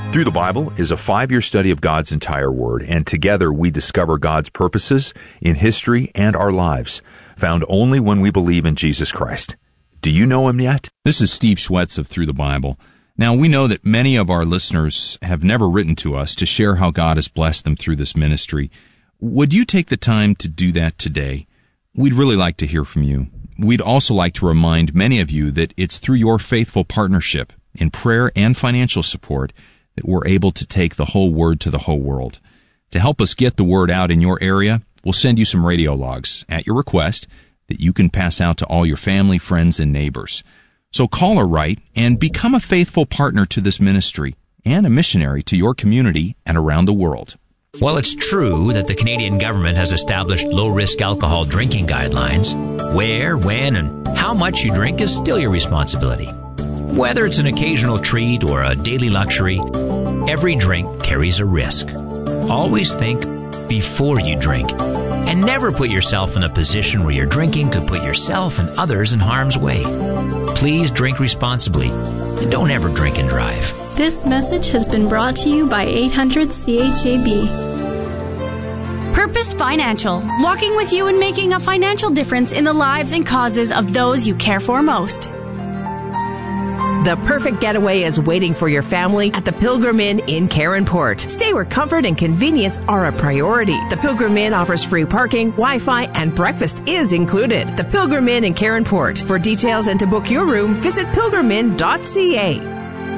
Through the Bible is a 5-year study of God's entire Word, and together we discover God's purposes in history and our lives, found only when we believe in Jesus Christ. Do you know Him yet? This is Steve Schwetz of Through the Bible. Now, we know that many of our listeners have never written to us to share how God has blessed them through this ministry. Would you take the time to do that today? We'd really like to hear from you. We'd also like to remind many of you that it's through your faithful partnership in prayer and financial support that we're able to take the whole Word to the whole world. To help us get the Word out in your area, we'll send you some radio logs at your request that you can pass out to all your family, friends, and neighbors. So call or write and become a faithful partner to this ministry and a missionary to your community and around the world. While it's true that the Canadian government has established low-risk alcohol drinking guidelines, where, when, and how much you drink is still your responsibility. Whether it's an occasional treat or a daily luxury, every drink carries a risk. Always think before you drink, and never put yourself in a position where your drinking could put yourself and others in harm's way. Please drink responsibly, and don't ever drink and drive. This message has been brought to you by 800 CHAB. Purposed Financial, walking with you and making a financial difference in the lives and causes of those you care for most. The perfect getaway is waiting for your family at the Pilgrim Inn in Caronport. Stay where comfort and convenience are a priority. The Pilgrim Inn offers free parking, Wi-Fi, and breakfast is included. The Pilgrim Inn in Caronport. For details and to book your room, visit pilgriminn.ca.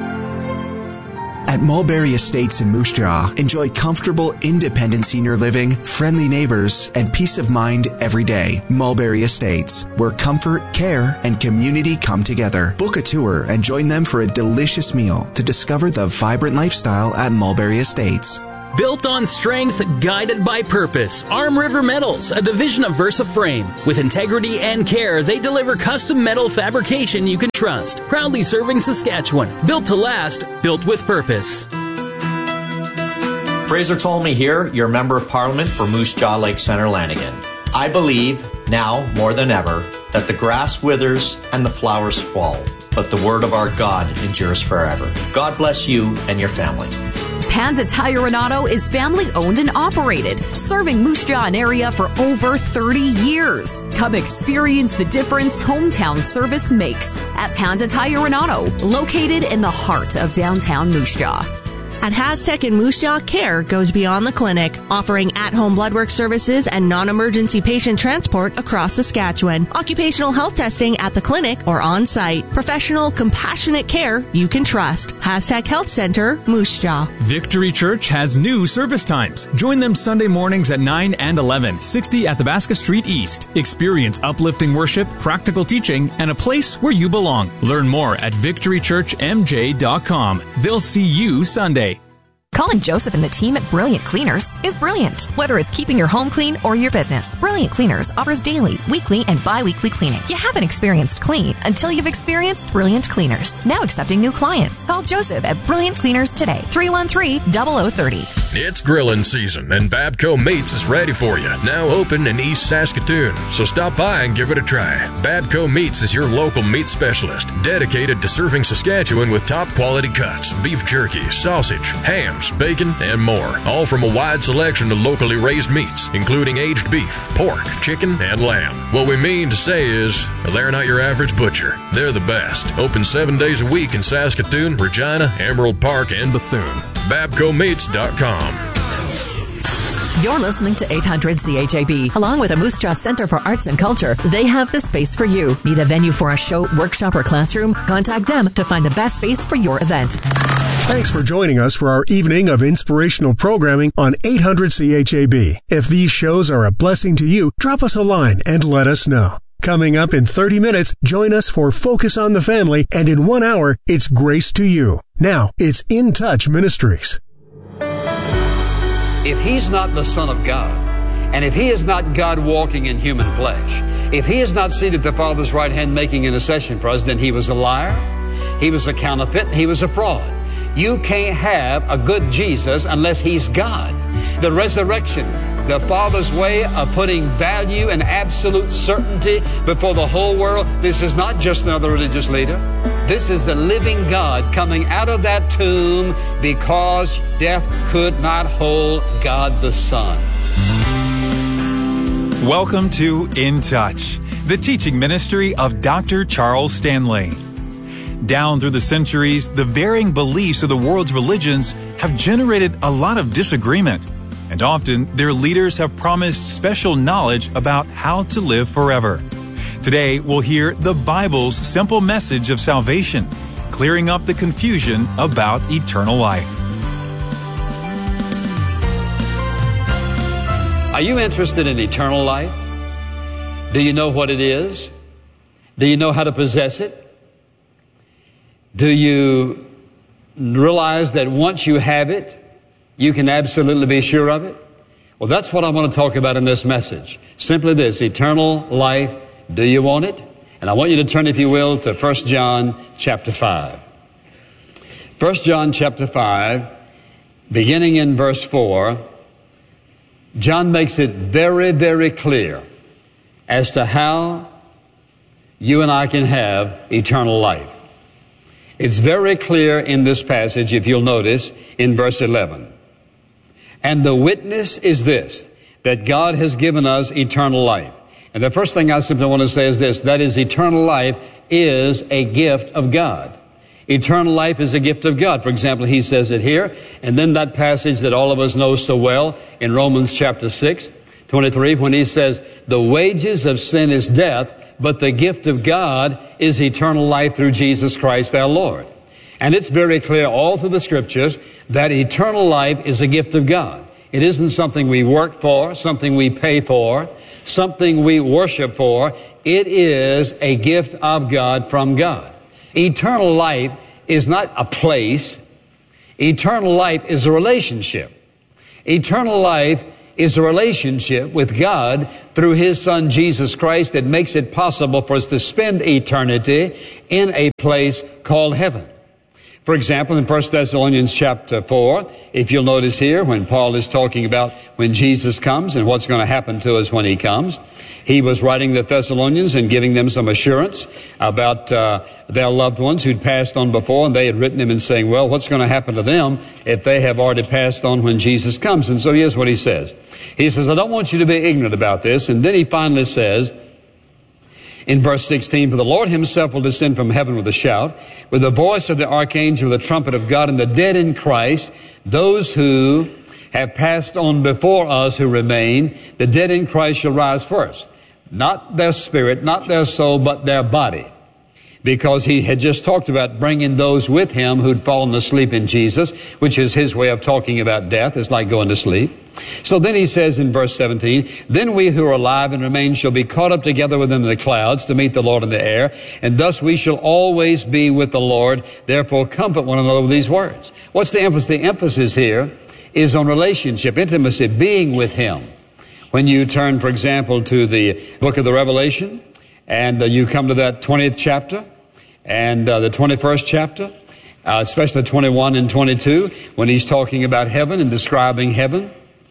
At Mulberry Estates in Moose Jaw, enjoy comfortable, independent senior living, friendly neighbors, and peace of mind every day. Mulberry Estates, where comfort, care, and community come together. Book a tour and join them for a delicious meal to discover the vibrant lifestyle at Mulberry Estates. Built on strength, guided by purpose. Arm River Metals, a division of Versa Frame. With integrity and care, they deliver custom metal fabrication you can trust. Proudly serving Saskatchewan. Built to last, built with purpose. Fraser Tolmie here, your Member of Parliament for Moose Jaw Lake Centre Lanigan. I believe, now more than ever, that the grass withers and the flowers fall, but the word of our God endures forever. God bless you and your family. Panda Tire and Auto is family owned and operated, serving Moose Jaw and area for over 30 years. Come experience the difference hometown service makes at Panda Tire and Auto, located in the heart of downtown Moose Jaw. At Haztec in Moose Jaw, care goes beyond the clinic, offering at-home blood work services and non-emergency patient transport across Saskatchewan. Occupational health testing at the clinic or on-site. Professional, compassionate care you can trust. Haztec Health Center, Moose Jaw. Victory Church has new service times. Join them Sunday mornings at 9 and 11, 60 Athabasca Street East. Experience uplifting worship, practical teaching, and a place where you belong. Learn more at victorychurchmj.com. They'll see you Sunday. Calling Joseph and the team at Brilliant Cleaners is brilliant. Whether it's keeping your home clean or your business, Brilliant Cleaners offers daily, weekly, and bi-weekly cleaning. You haven't experienced clean until you've experienced Brilliant Cleaners. Now accepting new clients. Call Joseph at Brilliant Cleaners today. 313-0030. It's grilling season, and Babco Meats is ready for you. Now open in East Saskatoon, so stop by and give it a try. Babco Meats is your local meat specialist, dedicated to serving Saskatchewan with top quality cuts, beef jerky, sausage, hams, bacon, and more. All from a wide selection of locally raised meats, including aged beef, pork, chicken, and lamb. What we mean to say is, they're not your average butcher. They're the best. Open 7 days a week in Saskatoon, Regina, Emerald Park, and Bethune. BabcoMeats.com. You're listening to 800 CHAB. Along with the Moose Jaw Center for Arts and Culture, they have the space for you. Need a venue for a show, workshop, or classroom? Contact them to find the best space for your event. Thanks for joining us for our evening of inspirational programming on 800 CHAB. If these shows are a blessing to you, drop us a line and let us know. Coming up in 30 minutes, join us for Focus on the Family, and in 1 hour, it's Grace to You. Now, it's In Touch Ministries. If He's not the Son of God, and if He is not God walking in human flesh, if He is not seated at the Father's right hand making intercession for us, then He was a liar, He was a counterfeit, He was a fraud. You can't have a good Jesus unless He's God. The resurrection, the Father's way of putting value and absolute certainty before the whole world. This is not just another religious leader. This is the living God coming out of that tomb because death could not hold God the Son. Welcome to In Touch, the teaching ministry of Dr. Charles Stanley. Down through the centuries, the varying beliefs of the world's religions have generated a lot of disagreement, and often their leaders have promised special knowledge about how to live forever. Today, we'll hear the Bible's simple message of salvation, clearing up the confusion about eternal life. Are you interested in eternal life? Do you know what it is? Do you know how to possess it? Do you realize that once you have it, you can absolutely be sure of it? Well, that's what I want to talk about in this message. Simply this, eternal life. Do you want it? And I want you to turn, if you will, to 1 John chapter 5. 1 John chapter 5, beginning in verse 4, John makes it very, very clear as to how you and I can have eternal life. It's very clear in this passage, if you'll notice, in verse 11. And the witness is this, that God has given us eternal life. And the first thing I simply want to say is this, that is, eternal life is a gift of God. Eternal life is a gift of God. For example, he says it here, and then that passage that all of us know so well in Romans chapter 6, 23, when he says, the wages of sin is death, but the gift of God is eternal life through Jesus Christ our Lord. And it's very clear all through the Scriptures that eternal life is a gift of God. It isn't something we work for, something we pay for, something we worship for. It is a gift of God from God. Eternal life is not a place. Eternal life is a relationship. Eternal life is a relationship with God through His Son Jesus Christ that makes it possible for us to spend eternity in a place called heaven. For example, in 1 Thessalonians chapter 4, if you'll notice here, when Paul is talking about when Jesus comes and what's going to happen to us when He comes, he was writing the Thessalonians and giving them some assurance about their loved ones who'd passed on before, and they had written him and saying, well, what's going to happen to them if they have already passed on when Jesus comes? And so here's what he says. He says, I don't want you to be ignorant about this. And then he finally says, in verse 16, for the Lord Himself will descend from heaven with a shout, with the voice of the archangel, with the trumpet of God, and the dead in Christ, those who have passed on before us who remain, the dead in Christ shall rise first. Not their spirit, not their soul, but their body. Because he had just talked about bringing those with him who'd fallen asleep in Jesus, which is his way of talking about death. It's like going to sleep. So then he says in verse 17, then we who are alive and remain shall be caught up together with them in the clouds to meet the Lord in the air, and thus we shall always be with the Lord. Therefore comfort one another with these words. What's the emphasis? The emphasis here is on relationship, intimacy, being with Him. When you turn, for example, to the book of the Revelation, and you come to that 20th chapter, and the 21st chapter, especially 21 and 22, when he's talking about heaven and describing heaven,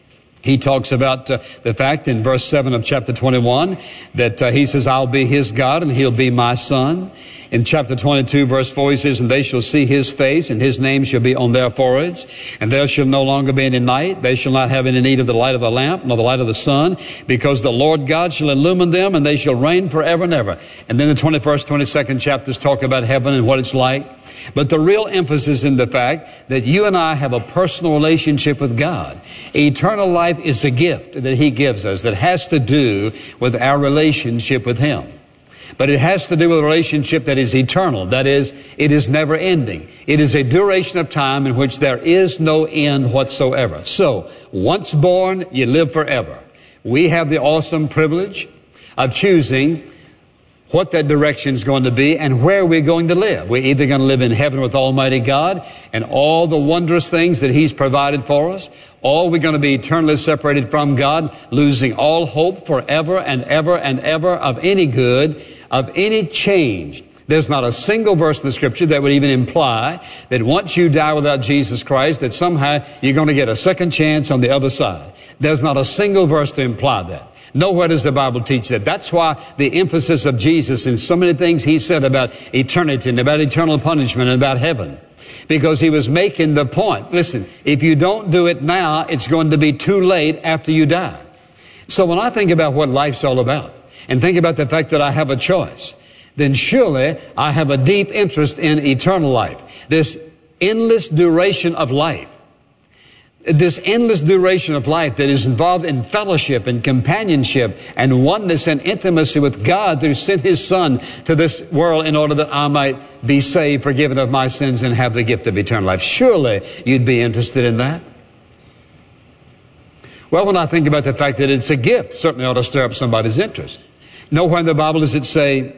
he talks about the fact in verse 7 of chapter 21 that he says, I'll be His God and He'll be my Son. In chapter 22, verse 4, he says, and they shall see His face, and His name shall be on their foreheads. And there shall no longer be any night. They shall not have any need of the light of the lamp, nor the light of the sun, because the Lord God shall illumine them, and they shall reign forever and ever. And then the 21st, 22nd chapters talk about heaven and what it's like. But the real emphasis in the fact that you and I have a personal relationship with God. Eternal life is a gift that He gives us that has to do with our relationship with Him. But it has to do with a relationship that is eternal. That is, it is never ending. It is a duration of time in which there is no end whatsoever. So, once born, you live forever. We have the awesome privilege of choosing what that direction is going to be and where we're going to live. We're either going to live in heaven with Almighty God and all the wondrous things that He's provided for us, or we're going to be eternally separated from God, losing all hope forever and ever and ever of any good, of any change. There's not a single verse in the Scripture that would even imply that once you die without Jesus Christ, that somehow you're going to get a second chance on the other side. There's not a single verse to imply that. Nowhere does the Bible teach that. That's why the emphasis of Jesus in so many things he said about eternity and about eternal punishment and about heaven. Because he was making the point, listen, if you don't do it now, it's going to be too late after you die. So when I think about what life's all about, and think about the fact that I have a choice, then surely I have a deep interest in eternal life. This endless duration of life. This endless duration of life that is involved in fellowship and companionship and oneness and intimacy with God who sent His Son to this world in order that I might be saved, forgiven of my sins, and have the gift of eternal life. Surely you'd be interested in that. Well, when I think about the fact that it's a gift, certainly ought to stir up somebody's interest. Nowhere in the Bible does it say,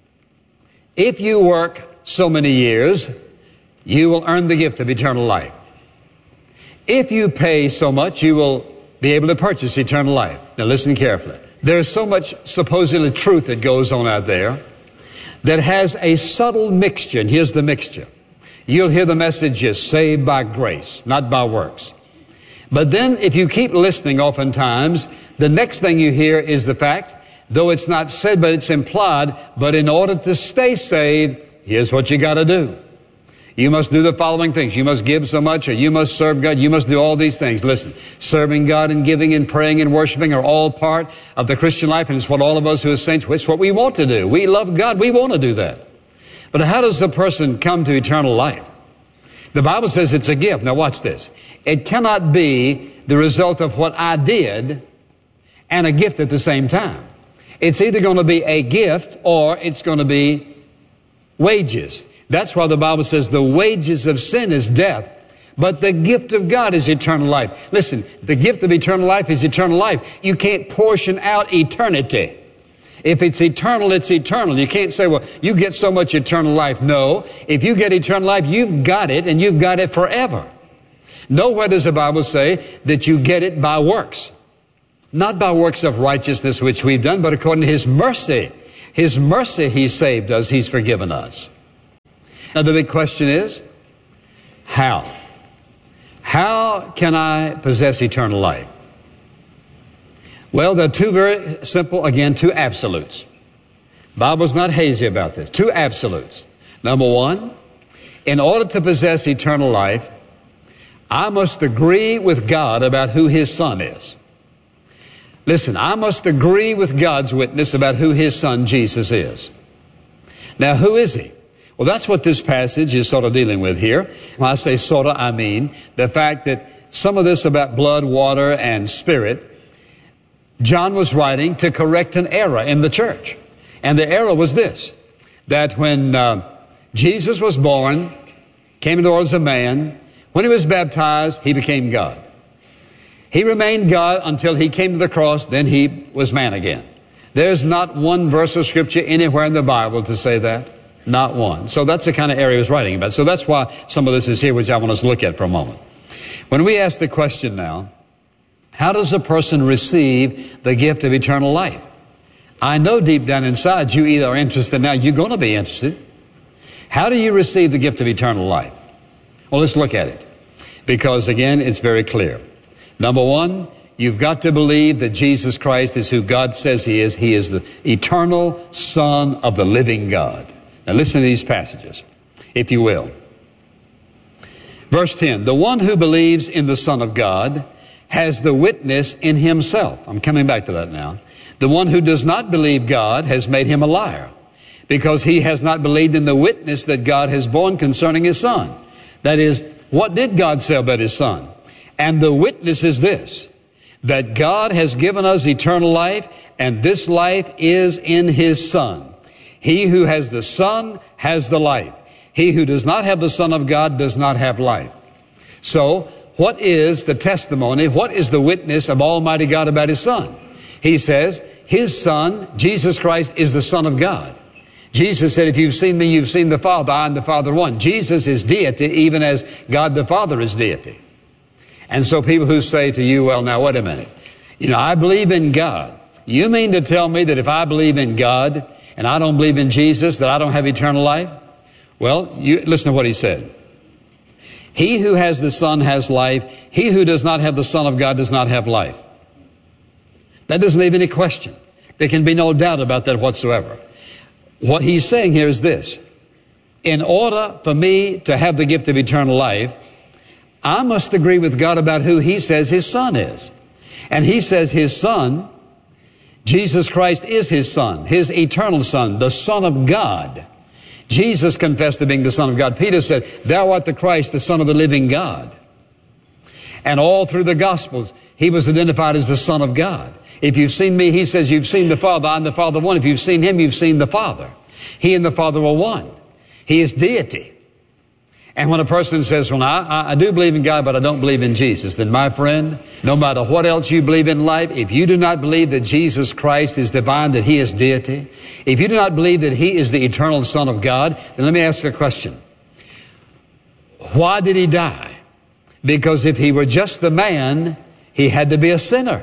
if you work so many years, you will earn the gift of eternal life. If you pay so much, you will be able to purchase eternal life. Now listen carefully. There's so much supposedly truth that goes on out there that has a subtle mixture. And here's the mixture. You'll hear the message is saved by grace, not by works. But then if you keep listening oftentimes, the next thing you hear is the fact, though it's not said but it's implied, but in order to stay saved, here's what you got to do. You must do the following things. You must give so much, or you must serve God. You must do all these things. Listen, serving God and giving and praying and worshiping are all part of the Christian life, and it's what all of us who are saints, it's what we want to do. We love God. We want to do that. But how does a person come to eternal life? The Bible says it's a gift. Now watch this. It cannot be the result of what I did and a gift at the same time. It's either going to be a gift or it's going to be wages. That's why the Bible says the wages of sin is death, but the gift of God is eternal life. Listen, the gift of eternal life is eternal life. You can't portion out eternity. If it's eternal, it's eternal. You can't say, well, you get so much eternal life. No, if you get eternal life, you've got it, and you've got it forever. Nowhere does the Bible say that you get it by works. Not by works of righteousness which we've done, but according to His mercy. His mercy He saved us. He's forgiven us. Now the big question is, how? How can I possess eternal life? Well, there are two very simple, again, two absolutes. The Bible's not hazy about this. Two absolutes. Number one, in order to possess eternal life, I must agree with God about who His Son is. Listen, I must agree with God's witness about who His Son, Jesus, is. Now, who is He? Well, that's what this passage is sort of dealing with here. When I say sort of, I mean the fact that some of this about blood, water, and spirit, John was writing to correct an error in the church. And the error was this, that when Jesus was born, came into the world as a man, when He was baptized, He became God. He remained God until He came to the cross, then He was man again. There's not one verse of Scripture anywhere in the Bible to say that. Not one. So that's the kind of area He was writing about. So that's why some of this is here, which I want us to look at for a moment. When we ask the question now, how does a person receive the gift of eternal life? I know deep down inside you either are interested now, you're going to be interested. How do you receive the gift of eternal life? Well, let's look at it. Because again, it's very clear. Number one, you've got to believe that Jesus Christ is who God says He is. He is the eternal Son of the living God. Now listen to these passages, if you will. Verse 10, the one who believes in the Son of God has the witness in himself. I'm coming back to that now. The one who does not believe God has made him a liar, because he has not believed in the witness that God has borne concerning His Son. That is, what did God say about His Son? And the witness is this, that God has given us eternal life, and this life is in His Son. He who has the Son has the life. He who does not have the Son of God does not have life. So, what is the testimony? What is the witness of Almighty God about His Son? He says, His Son, Jesus Christ, is the Son of God. Jesus said, if you've seen me, you've seen the Father. I and the Father are one. Jesus is deity, even as God the Father is deity. And so people who say to you, well, now, wait a minute. I believe in God. You mean to tell me that if I believe in God and I don't believe in Jesus, that I don't have eternal life? Well, listen to what He said. He who has the Son has life. He who does not have the Son of God does not have life. That doesn't leave any question. There can be no doubt about that whatsoever. What he's saying here is this. In order for me to have the gift of eternal life, I must agree with God about who he says his Son is. And he says his Son, Jesus Christ, is his Son, his eternal Son, the Son of God. Jesus confessed to being the Son of God. Peter said, thou art the Christ, the Son of the living God. And all through the Gospels, he was identified as the Son of God. If you've seen me, he says, you've seen the Father. I'm the Father one. If you've seen him, you've seen the Father. He and the Father are one. He is deity. And when a person says, well, I do believe in God, but I don't believe in Jesus, then my friend, no matter what else you believe in life, if you do not believe that Jesus Christ is divine, that he is deity, if you do not believe that he is the eternal Son of God, then let me ask you a question. Why did he die? Because if he were just the man, he had to be a sinner.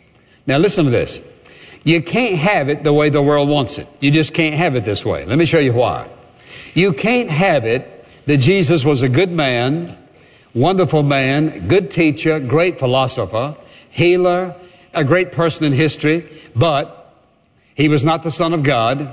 Now listen to this. You can't have it the way the world wants it. You just can't have it this way. Let me show you why. You can't have it that Jesus was a good man, wonderful man, good teacher, great philosopher, healer, a great person in history, but he was not the Son of God,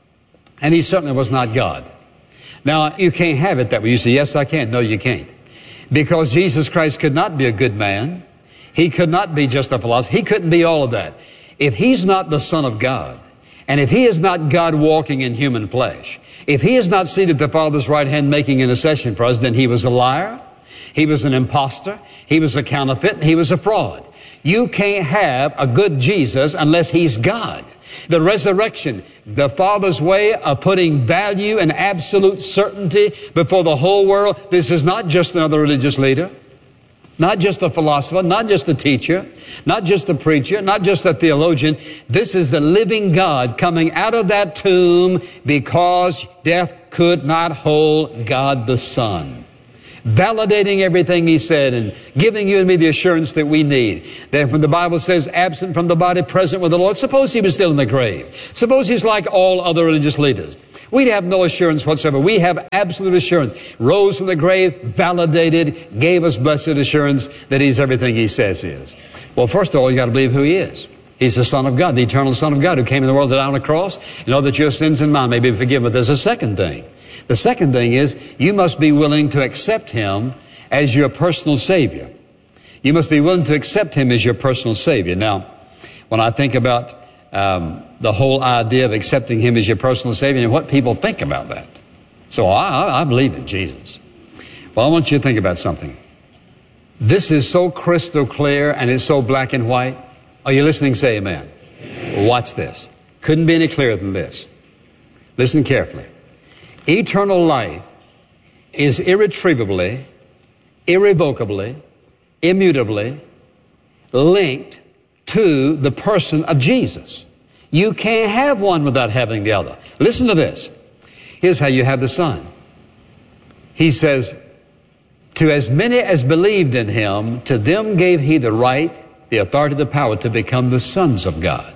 and he certainly was not God. Now, you can't have it that way. You say, yes, I can. No, you can't. Because Jesus Christ could not be a good man. He could not be just a philosopher. He couldn't be all of that. If he's not the Son of God, and if he is not God walking in human flesh, if he is not seated at the Father's right hand making intercession for us, then he was a liar, he was an imposter, he was a counterfeit, and he was a fraud. You can't have a good Jesus unless he's God. The resurrection, the Father's way of putting value and absolute certainty before the whole world. This is not just another religious leader, not just a philosopher, not just a teacher, not just a preacher, not just a theologian. This is the living God coming out of that tomb because death could not hold God the Son. Validating everything he said and giving you and me the assurance that we need. That when the Bible says absent from the body, present with the Lord, suppose he was still in the grave. Suppose he's like all other religious leaders. We'd have no assurance whatsoever. We have absolute assurance. Rose from the grave, validated, gave us blessed assurance that he's everything he says he is. Well, first of all, you got to believe who he is. He's the Son of God, the eternal Son of God who came in the world to die on a cross in order that your sins and mine may be forgiven. But there's a second thing. The second thing is you must be willing to accept him as your personal Savior. You must be willing to accept him as your personal Savior. Now, when I think about the whole idea of accepting him as your personal Savior and what people think about that. So I believe in Jesus. Well, I want you to think about something. This is so crystal clear and it's so black and white. Are you listening? Say amen. Amen. Watch this. Couldn't be any clearer than this. Listen carefully. Eternal life is irretrievably, irrevocably, immutably linked to the person of Jesus. You can't have one without having the other. Listen to this. Here's how you have the Son. He says, to as many as believed in him, to them gave he the right, the authority, the power to become the sons of God.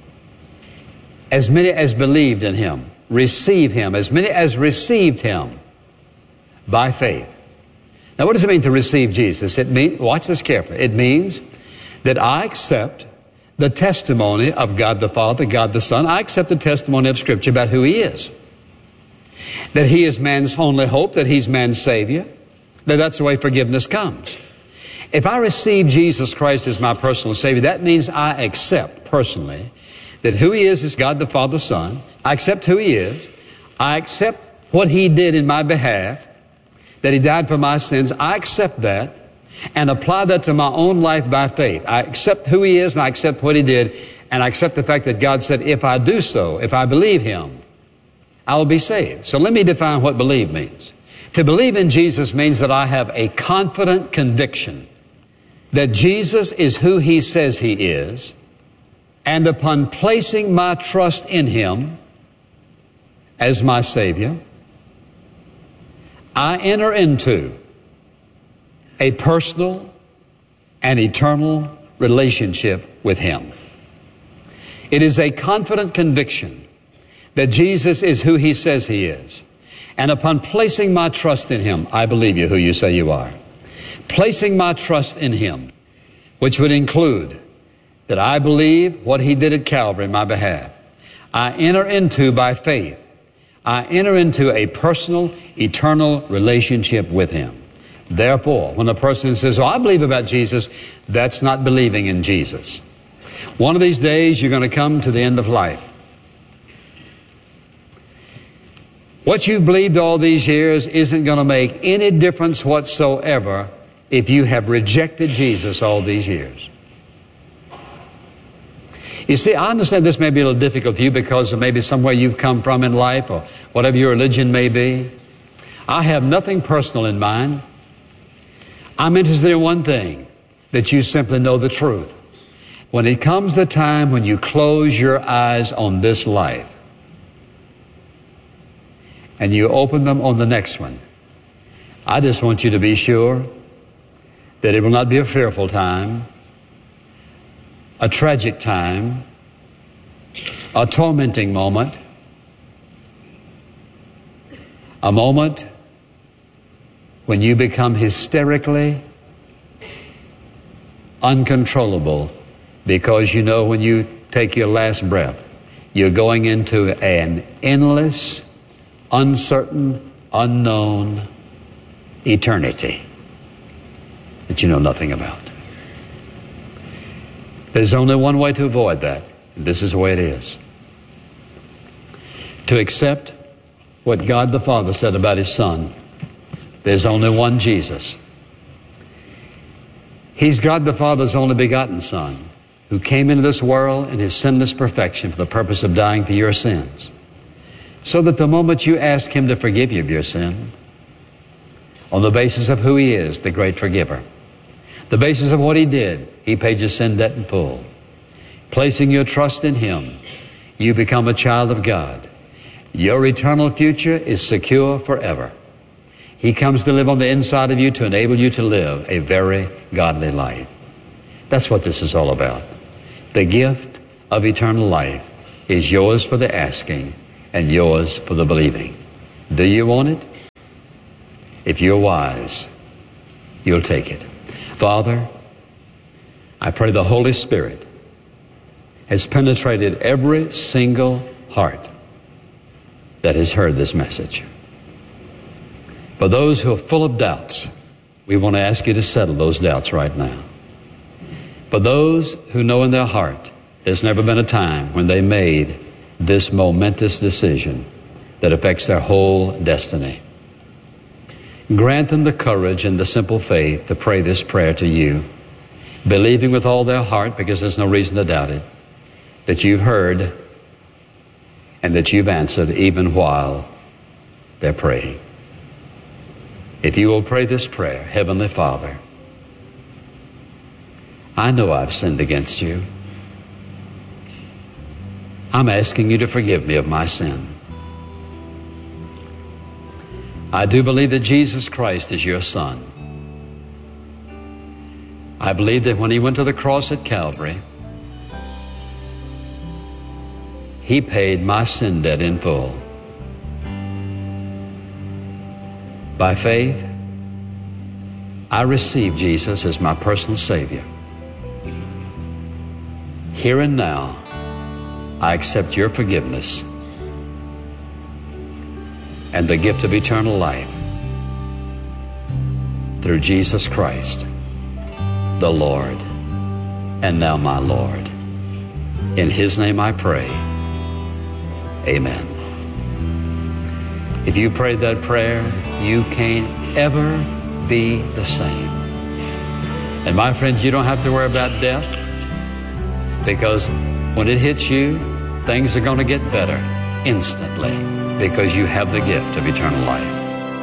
As many as believed in him, receive him, as many as received him by faith. Now, what does it mean to receive Jesus? It means, watch this carefully. It means that I accept the testimony of God the Father, God the Son. I accept the testimony of Scripture about who he is. That he is man's only hope, that he's man's Savior, that that's the way forgiveness comes. If I receive Jesus Christ as my personal Savior, that means I accept personally that who he is God the Father, Son. I accept who he is. I accept what he did in my behalf, that he died for my sins. I accept that and apply that to my own life by faith. I accept who he is and I accept what he did, and I accept the fact that God said, if I do so, if I believe him, I will be saved. So let me define what believe means. To believe in Jesus means that I have a confident conviction that Jesus is who he says he is, and upon placing my trust in him as my Savior, I enter into a personal and eternal relationship with him. It is a confident conviction that Jesus is who he says he is. And upon placing my trust in him, I believe you who you say you are. Placing my trust in him, which would include that I believe what He did at Calvary in my behalf. I enter into, by faith, I enter into a personal, eternal relationship with Him. Therefore, when a person says, "Oh, I believe about Jesus," that's not believing in Jesus. One of these days, you're going to come to the end of life. What you've believed all these years isn't going to make any difference whatsoever if you have rejected Jesus all these years. You see, I understand this may be a little difficult for you because of maybe somewhere you've come from in life or whatever your religion may be. I have nothing personal in mind. I'm interested in one thing, that you simply know the truth. When it comes the time when you close your eyes on this life and you open them on the next one, I just want you to be sure that it will not be a fearful time, a tragic time, a tormenting moment, a moment when you become hysterically uncontrollable, because you know when you take your last breath, you're going into an endless, uncertain, unknown eternity that you know nothing about. There's only one way to avoid that. This is the way it is. To accept what God the Father said about His Son. There's only one Jesus. He's God the Father's only begotten Son, who came into this world in His sinless perfection for the purpose of dying for your sins, so that the moment you ask Him to forgive you of your sin, on the basis of who He is, the great forgiver, the basis of what He did, He paid your sin debt in full. Placing your trust in Him, you become a child of God. Your eternal future is secure forever. He comes to live on the inside of you to enable you to live a very godly life. That's what this is all about. The gift of eternal life is yours for the asking and yours for the believing. Do you want it? If you're wise, you'll take it. Father, I pray the Holy Spirit has penetrated every single heart that has heard this message. For those who are full of doubts, we want to ask you to settle those doubts right now. For those who know in their heart there's never been a time when they made this momentous decision that affects their whole destiny, grant them the courage and the simple faith to pray this prayer to you, believing with all their heart, because there's no reason to doubt it, that you've heard and that you've answered even while they're praying. If you will pray this prayer, Heavenly Father, I know I've sinned against you. I'm asking you to forgive me of my sin. I do believe that Jesus Christ is your Son. I believe that when He went to the cross at Calvary, He paid my sin debt in full. By faith, I receive Jesus as my personal Savior. Here and now, I accept your forgiveness and the gift of eternal life through Jesus Christ, the Lord, and now my Lord. In His name I pray. Amen. If you prayed that prayer, you can't ever be the same. And my friends, you don't have to worry about death, because when it hits you, things are going to get better instantly, because you have the gift of eternal life.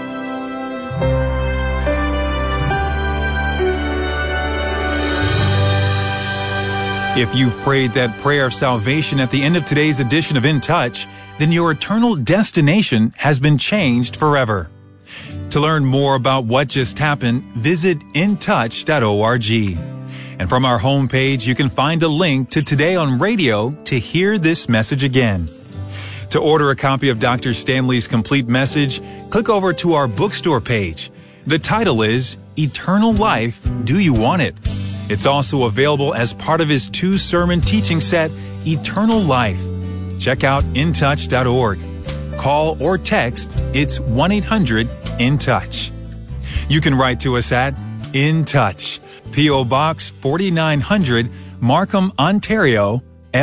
If you've prayed that prayer of salvation at the end of today's edition of In Touch, then your eternal destination has been changed forever. To learn more about what just happened, visit intouch.org. And from our homepage, you can find a link to Today on Radio to hear this message again. To order a copy of Dr. Stanley's complete message, click over to our bookstore page. The title is Eternal Life, Do You Want It? It's also available as part of his 2-sermon teaching set, Eternal Life. Check out intouch.org. Call or text, it's 1-800-IN-TOUCH. You can write to us at In Touch, P.O. Box 4900, Markham, Ontario,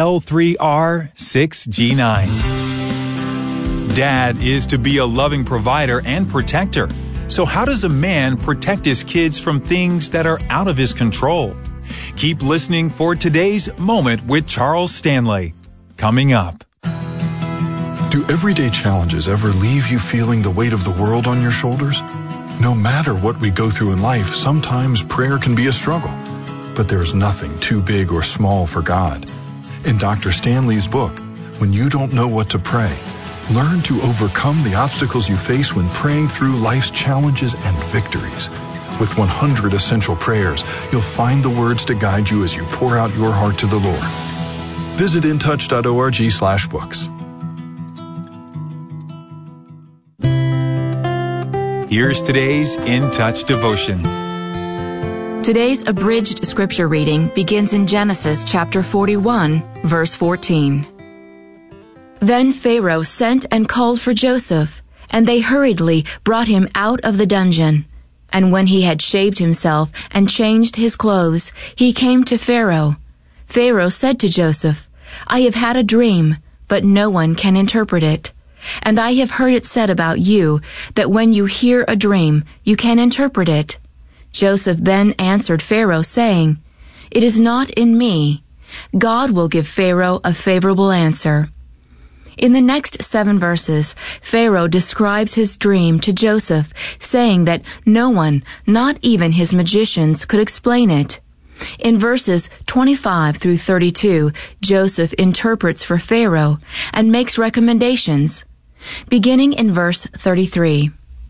L3R6G9. Dad is to be a loving provider and protector. So how does a man protect his kids from things that are out of his control? Keep listening for today's Moment with Charles Stanley. Coming up. Do everyday challenges ever leave you feeling the weight of the world on your shoulders? No matter what we go through in life, sometimes prayer can be a struggle. But there is nothing too big or small for God. In Dr. Stanley's book, When You Don't Know What to Pray, learn to overcome the obstacles you face when praying through life's challenges and victories. With 100 essential prayers, you'll find the words to guide you as you pour out your heart to the Lord. Visit intouch.org/books. Here's today's In Touch devotion. Today's abridged scripture reading begins in Genesis chapter 41, verse 14. Then Pharaoh sent and called for Joseph, and they hurriedly brought him out of the dungeon. And when he had shaved himself and changed his clothes, he came to Pharaoh. Pharaoh said to Joseph, I have had a dream, but no one can interpret it. And I have heard it said about you that when you hear a dream, you can interpret it. Joseph then answered Pharaoh, saying, It is not in me. God will give Pharaoh a favorable answer. In the next 7 verses, Pharaoh describes his dream to Joseph, saying that no one, not even his magicians, could explain it. In verses 25 through 32, Joseph interprets for Pharaoh and makes recommendations. Beginning in verse 33.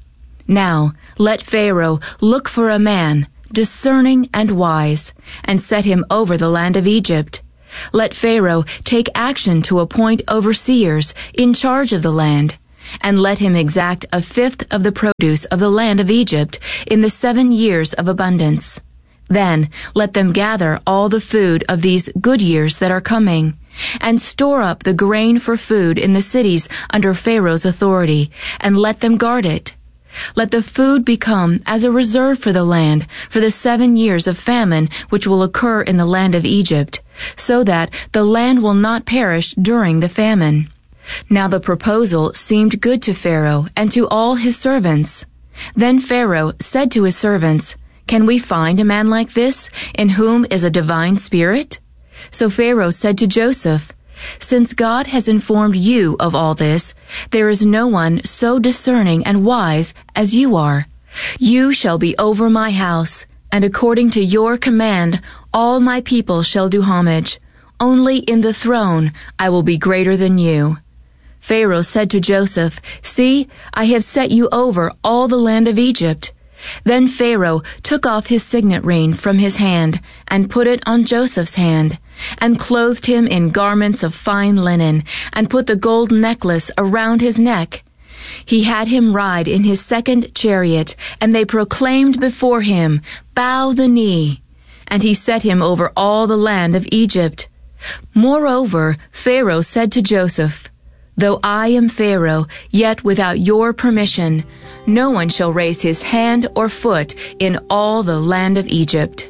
Now, let Pharaoh look for a man, discerning and wise, and set him over the land of Egypt. Let Pharaoh take action to appoint overseers in charge of the land, and let him exact 1/5 of the produce of the land of Egypt in the 7 years of abundance. Then let them gather all the food of these good years that are coming, and store up the grain for food in the cities under Pharaoh's authority, and let them guard it. Let the food become as a reserve for the land for the 7 years of famine which will occur in the land of Egypt, so that the land will not perish during the famine. Now the proposal seemed good to Pharaoh and to all his servants. Then Pharaoh said to his servants, Can we find a man like this, in whom is a divine spirit? So Pharaoh said to Joseph, Since God has informed you of all this, there is no one so discerning and wise as you are. You shall be over my house, and according to your command, all my people shall do homage. Only in the throne I will be greater than you. Pharaoh said to Joseph, See, I have set you over all the land of Egypt. Then Pharaoh took off his signet ring from his hand and put it on Joseph's hand, and clothed him in garments of fine linen, and put the gold necklace around his neck. He had him ride in his 2nd chariot, and they proclaimed before him, Bow the knee. And he set him over all the land of Egypt. Moreover, Pharaoh said to Joseph, Though I am Pharaoh, yet without your permission, no one shall raise his hand or foot in all the land of Egypt.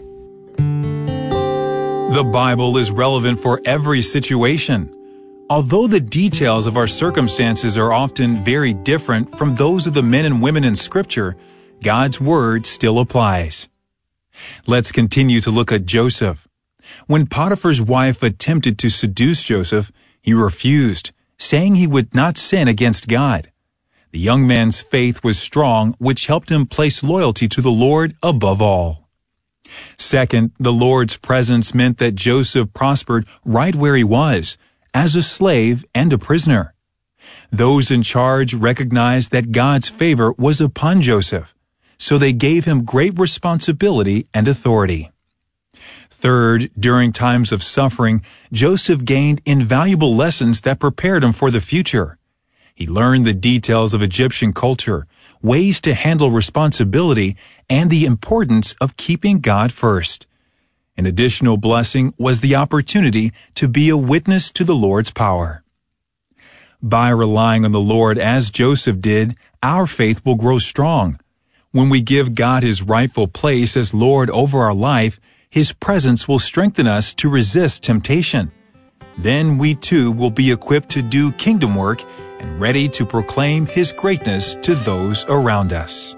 The Bible is relevant for every situation. Although the details of our circumstances are often very different from those of the men and women in Scripture, God's Word still applies. Let's continue to look at Joseph. When Potiphar's wife attempted to seduce Joseph, he refused, saying he would not sin against God. The young man's faith was strong, which helped him place loyalty to the Lord above all. Second, the Lord's presence meant that Joseph prospered right where he was, as a slave and a prisoner. Those in charge recognized that God's favor was upon Joseph, so they gave him great responsibility and authority. Third, during times of suffering, Joseph gained invaluable lessons that prepared him for the future. He learned the details of Egyptian culture, ways to handle responsibility, and the importance of keeping God first. An additional blessing was the opportunity to be a witness to the Lord's power. By relying on the Lord as Joseph did, our faith will grow strong. When we give God His rightful place as Lord over our life, His presence will strengthen us to resist temptation. Then we too will be equipped to do kingdom work and ready to proclaim His greatness to those around us.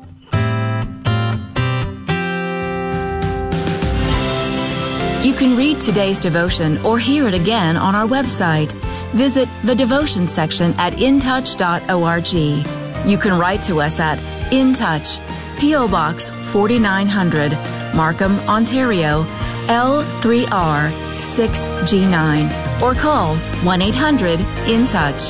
You can read today's devotion or hear it again on our website. Visit the devotion section at intouch.org. You can write to us at In Touch, P.O. Box 4900, Markham, Ontario, L3R 6G9, or call 1-800-IN-TOUCH.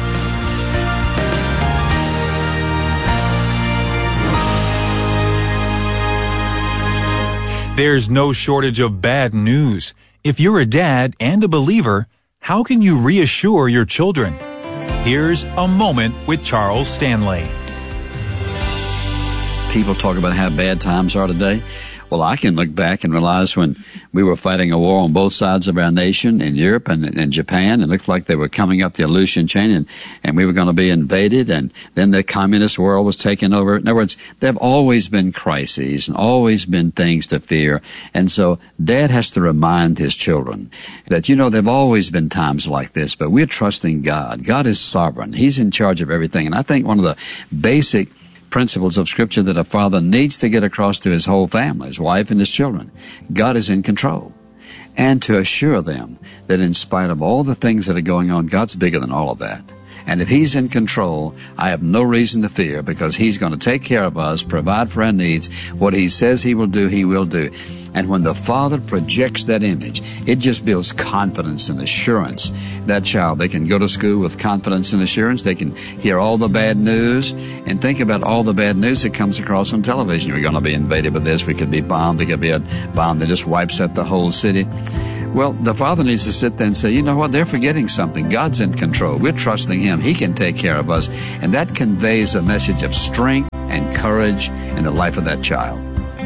There's no shortage of bad news. If you're a dad and a believer, how can you reassure your children? Here's a moment with Charles Stanley. People talk about how bad times are today. Well, I can look back and realize when we were fighting a war on both sides of our nation in Europe and Japan, it looked like they were coming up the Aleutian chain and we were going to be invaded, and then the communist world was taking over. In other words, there have always been crises and always been things to fear. And so Dad has to remind his children that, there have always been times like this, but we're trusting God. God is sovereign. He's in charge of everything. And I think one of the basic principles of Scripture that a father needs to get across to his whole family, his wife and his children, God is in control. And to assure them that in spite of all the things that are going on, God's bigger than all of that. And if He's in control, I have no reason to fear, because He's going to take care of us, provide for our needs. What He says He will do, He will do. And when the Father projects that image, it just builds confidence and assurance. That child, they can go to school with confidence and assurance. They can hear all the bad news and think about all the bad news that comes across on television. We're going to be invaded by this. We could be bombed. There could be a bomb that just wipes out the whole city. Well, the father needs to sit there and say, you know what, they're forgetting something. God's in control. We're trusting Him. He can take care of us. And that conveys a message of strength and courage in the life of that child.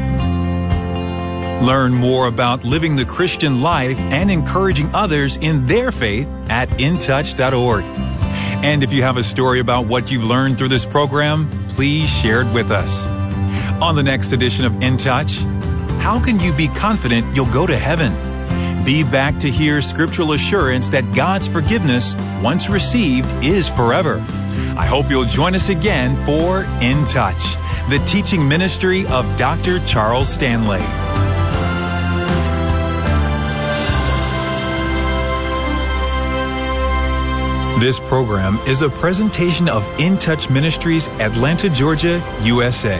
Learn more about living the Christian life and encouraging others in their faith at intouch.org. And if you have a story about what you've learned through this program, please share it with us. On the next edition of In Touch, how can you be confident you'll go to heaven? Be back to hear scriptural assurance that God's forgiveness, once received, is forever. I hope you'll join us again for In Touch, the teaching ministry of Dr. Charles Stanley. This program is a presentation of In Touch Ministries, Atlanta, Georgia, USA.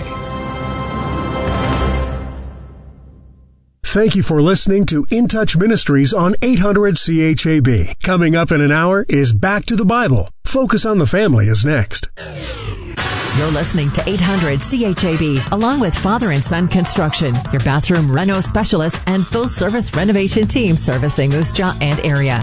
Thank you for listening to In Touch Ministries on 800 CHAB. Coming up in an hour is Back to the Bible. Focus on the Family is next. You're listening to 800 CHAB, along with Father and Son Construction, your bathroom reno specialist and full-service renovation team servicing Moose Jaw and area.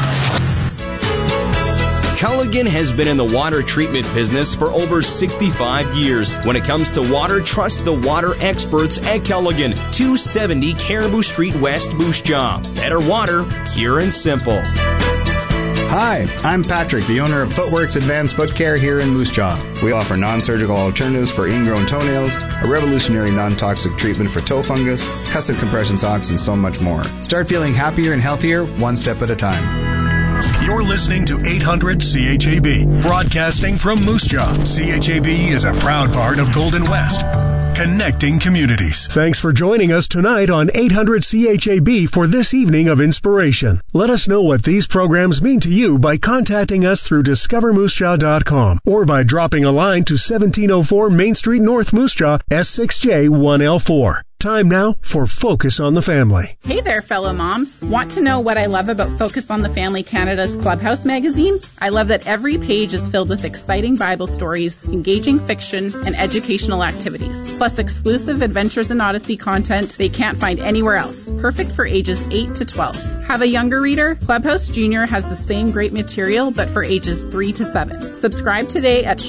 Culligan has been in the water treatment business for over 65 years. When it comes to water, trust the water experts at Culligan, 270 Caribou Street West, Moose Jaw. Better water, pure and simple. Hi, I'm Patrick, the owner of Footworks Advanced Foot Care here in Moose Jaw. We offer non-surgical alternatives for ingrown toenails, a revolutionary non-toxic treatment for toe fungus, custom compression socks, and so much more. Start feeling happier and healthier one step at a time. You're listening to 800 CHAB, broadcasting from Moose Jaw. CHAB is a proud part of Golden West, connecting communities. Thanks for joining us tonight on 800 CHAB for this evening of inspiration. Let us know what these programs mean to you by contacting us through discovermoosejaw.com or by dropping a line to 1704 Main Street North, Moose Jaw, S6J1L4. Time now for Focus on the Family. Hey there, fellow moms. Want to know what I love about Focus on the Family Canada's Clubhouse magazine? I love that every page is filled with exciting Bible stories, engaging fiction, and educational activities, plus exclusive Adventures in Odyssey content they can't find anywhere else, perfect for ages 8 to 12. Have a younger reader? Clubhouse Junior has the same great material, but for ages 3 to 7. Subscribe today at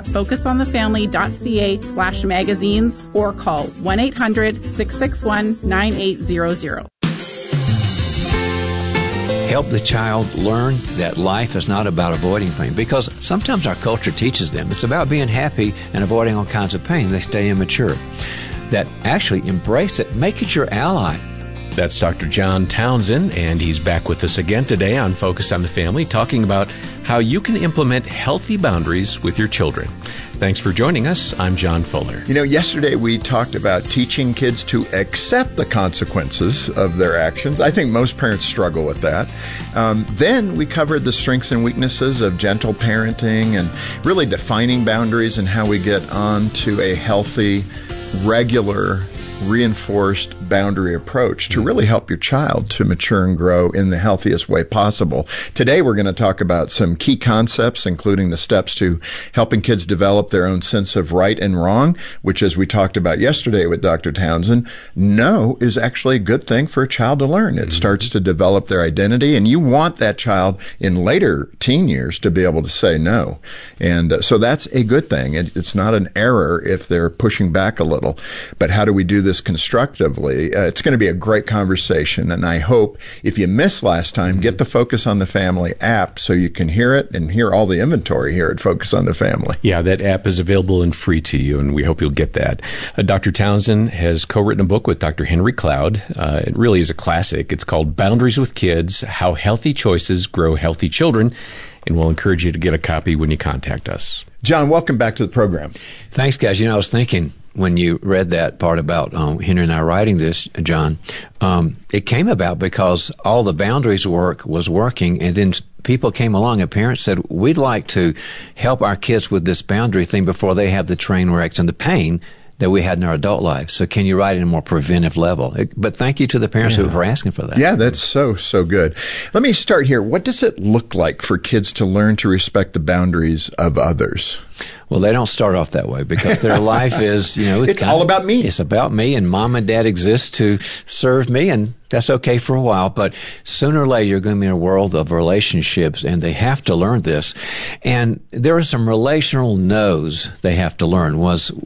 shop.focusonthefamily.ca/magazines or call 1-800-661-9800. Help the child learn that life is not about avoiding pain, because sometimes our culture teaches them it's about being happy and avoiding all kinds of pain. They stay immature. That actually embrace it, make it your ally. That's Dr. John Townsend, and he's back with us again today on Focus on the Family, talking about how you can implement healthy boundaries with your children. Thanks for joining us. I'm John Fuller. You know, yesterday we talked about teaching kids to accept the consequences of their actions. I think most parents struggle with that. Then we covered the strengths and weaknesses of gentle parenting and really defining boundaries and how we get on to a healthy, regular, reinforced boundary approach to really help your child to mature and grow in the healthiest way possible. Today, we're going to talk about some key concepts, including the steps to helping kids develop their own sense of right and wrong, which, as we talked about yesterday with Dr. Townsend, no is actually a good thing for a child to learn. It starts to develop their identity, and you want that child in later teen years to be able to say no. And so that's a good thing. It's not an error if they're pushing back a little. But how do we do this constructively? It's going to be a great conversation, and I hope if you missed last time, get the Focus on the Family app so you can hear it and hear all the inventory here at Focus on the Family. Yeah, that app is available and free to you, and we hope you'll get that. Dr. Townsend has co-written a book with Dr. Henry Cloud. It really is a classic. It's called Boundaries with Kids, How Healthy Choices Grow Healthy Children, and we'll encourage you to get a copy when you contact us. John, welcome back to the program. Thanks, guys. You know, I was thinking, when you read that part about Henry and I writing this, John, it came about because all the boundaries work was working, and then people came along and parents said, we'd like to help our kids with this boundary thing before they have the train wrecks and the pain that we had in our adult life. So can you write it in a more preventive level? But thank you to the parents who were asking for that. Yeah, that's so good. Let me start here. What does it look like for kids to learn to respect the boundaries of others? Well, they don't start off that way because their life is, it's all about me. It's about me, and mom and dad exist to serve me, and that's okay for a while. But sooner or later, you're going to be in a world of relationships, and they have to learn this. And there are some relational no's they have to learn.